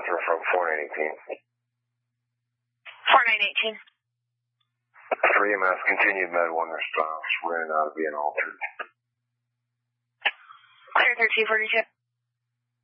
transfer from 4918. 4918. 3MS, continued Med 1 response. We're in and out of being altered. Clear 1342.